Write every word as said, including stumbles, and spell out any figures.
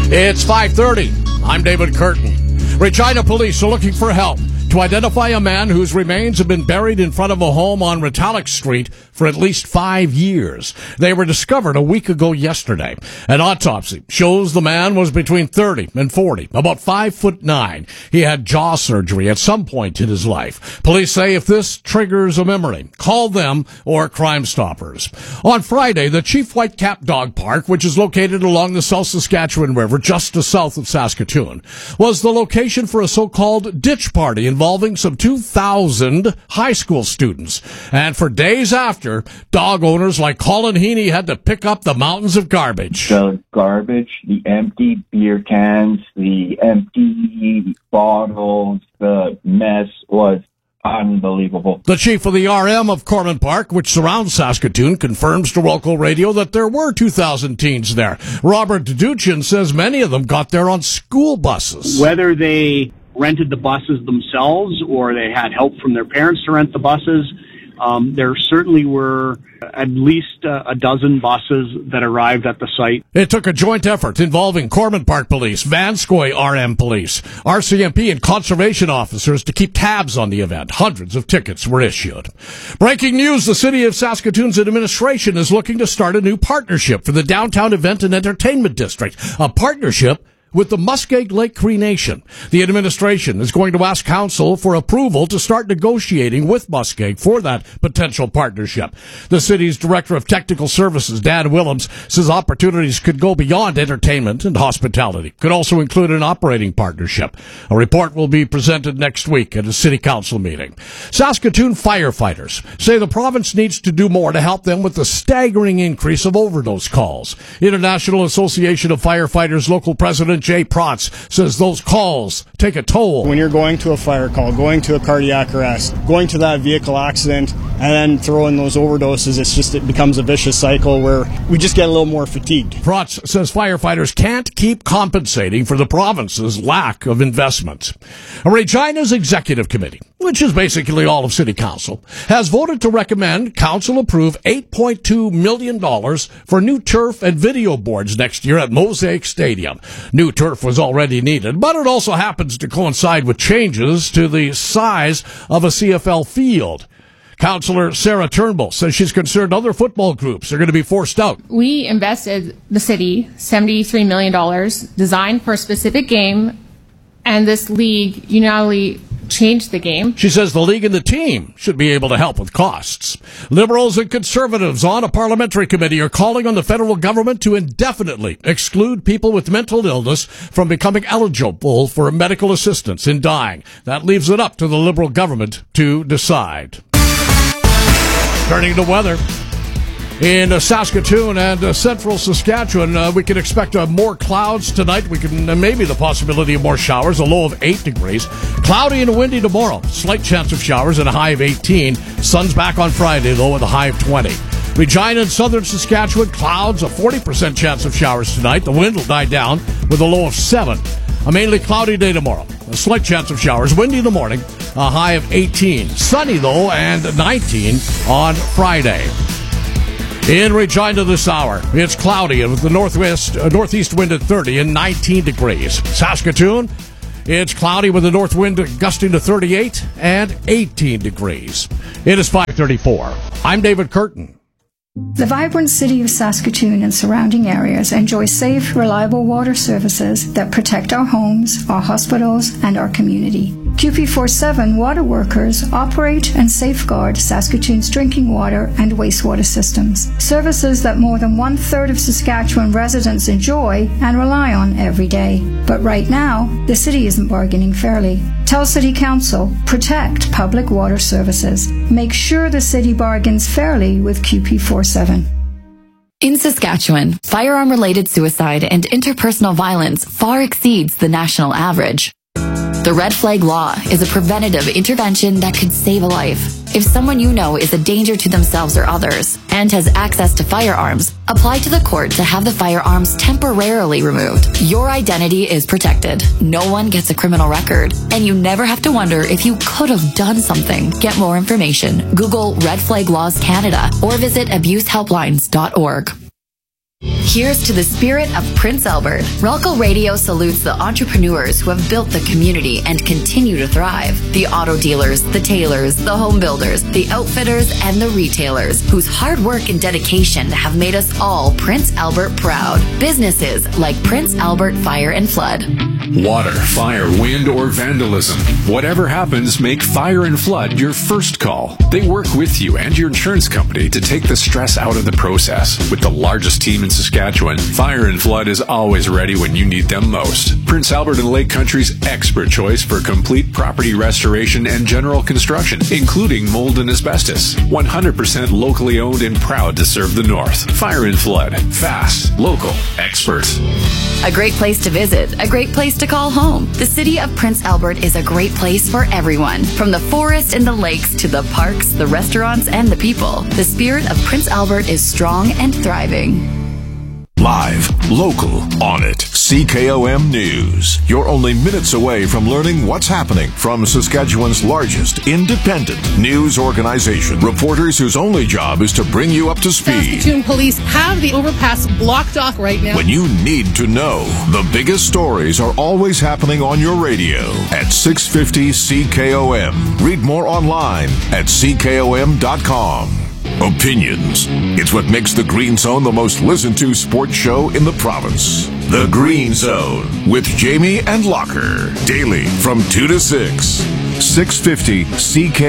It's five thirty. I'm David Curtin. Regina police are looking for help to identify a man whose remains have been buried in front of a home on Ritalik Street for at least five years. They were discovered a week ago yesterday. An autopsy shows the man was between thirty and forty, about five foot nine. He had jaw surgery at some point in his life. Police say if this triggers a memory, call them or Crime Stoppers. On Friday, the Chief Whitecap Dog Park, which is located along the South Saskatchewan River just to south of Saskatoon, was the location for a so-called ditch party involving some two thousand high school students. And for days after, dog owners like Colin Heaney had to pick up the mountains of garbage. The garbage, the empty beer cans, the empty bottles, the mess was unbelievable. The chief of the R M of Corman Park, which surrounds Saskatoon, confirms to local radio that there were two thousand teens there. Robert Duchin says many of them got there on school buses. Whether they rented the buses themselves or they had help from their parents to rent the buses, Um, there certainly were at least uh, a dozen buses that arrived at the site. It took a joint effort involving Corman Park Police, Vanscoy R M Police, R C M P, and conservation officers to keep tabs on the event. Hundreds of tickets were issued. Breaking news, the City of Saskatoon's administration is looking to start a new partnership for the Downtown Event and Entertainment District, a partnership with the Muskeg Lake Cree Nation. The administration is going to ask council for approval to start negotiating with Muskeg for that potential partnership. The city's director of technical services, Dan Willems, says opportunities could go beyond entertainment and hospitality. Could also include an operating partnership. A report will be presented next week at a city council meeting. Saskatoon firefighters say the province needs to do more to help them with the staggering increase of overdose calls. International Association of Firefighters local president Jay Protz says those calls take a toll. When you're going to a fire call, going to a cardiac arrest, going to that vehicle accident, and then throwing those overdoses, it's just, it becomes a vicious cycle where we just get a little more fatigued. Protz says firefighters can't keep compensating for the province's lack of investment. Regina's executive committee, which is basically all of city council, has voted to recommend council approve eight point two million dollars for new turf and video boards next year at Mosaic Stadium. New turf was already needed, but it also happens to coincide with changes to the size of a C F L field. Councillor Sarah Turnbull says she's concerned other football groups are going to be forced out. We invested, the city, seventy-three million dollars designed for a specific game, and this league unilaterally changed the game. She says the league and the team should be able to help with costs. Liberals and Conservatives on a parliamentary committee are calling on the federal government to indefinitely exclude people with mental illness from becoming eligible for medical assistance in dying. That leaves it up to the Liberal government to decide. Turning to weather. In uh, Saskatoon and uh, central Saskatchewan, uh, we can expect uh, more clouds tonight. We can uh, maybe the possibility of more showers, a low of eight degrees. Cloudy and windy tomorrow. Slight chance of showers and a high of eighteen. Sun's back on Friday, though, with a high of twenty. Regina and southern Saskatchewan, clouds, a forty percent chance of showers tonight. The wind will die down with a low of seven. A mainly cloudy day tomorrow. A slight chance of showers. Windy in the morning. A high of eighteen. Sunny, though, and nineteen on Friday. In Regina this hour, it's cloudy with the northwest, uh, northeast wind at thirty and nineteen degrees. Saskatoon, it's cloudy with the north wind gusting to thirty-eight and eighteen degrees. It is five thirty-four. I'm David Curtin. The vibrant city of Saskatoon and surrounding areas enjoy safe, reliable water services that protect our homes, our hospitals, and our community. Q P forty-seven water workers operate and safeguard Saskatoon's drinking water and wastewater systems, services that more than one-third of Saskatchewan residents enjoy and rely on every day. But right now, the city isn't bargaining fairly. Tell City Council, protect public water services. Make sure the city bargains fairly with Q P forty-seven. In Saskatchewan, firearm-related suicide and interpersonal violence far exceeds the national average. The Red Flag Law is a preventative intervention that could save a life. If someone you know is a danger to themselves or others and has access to firearms, apply to the court to have the firearms temporarily removed. Your identity is protected. No one gets a criminal record, and you never have to wonder if you could have done something. Get more information. Google Red Flag Laws Canada or visit abuse helplines dot org. Here's to the spirit of Prince Albert. Ralco Radio salutes the entrepreneurs who have built the community and continue to thrive. The auto dealers, the tailors, the home builders, the outfitters, and the retailers whose hard work and dedication have made us all Prince Albert proud. Businesses like Prince Albert Fire and Flood. Water, fire, wind, or vandalism. Whatever happens, make Fire and Flood your first call. They work with you and your insurance company to take the stress out of the process. With the largest team in Saskatchewan, Fire and Flood is always ready when you need them most. Prince Albert and Lake Country's expert choice for complete property restoration and general construction, including mold and asbestos. one hundred percent locally owned and proud to serve the North. Fire and Flood. Fast, local, expert. A great place to visit, a great place to call home. The city of Prince Albert is a great place for everyone. From the forest and the lakes to the parks, the restaurants, and the people, the spirit of Prince Albert is strong and thriving. Live, local, on it. C K O M News. You're only minutes away from learning what's happening from Saskatchewan's largest independent news organization. Reporters whose only job is to bring you up to speed. Saskatoon police have the overpass blocked off right now. When you need to know, the biggest stories are always happening on your radio at six fifty C K O M. Read more online at C K O M dot com. Opinions. It's what makes the Green Zone the most listened to sports show in the province. The Green Zone with Jamie and Locker. Daily from two to six. six fifty C K O M.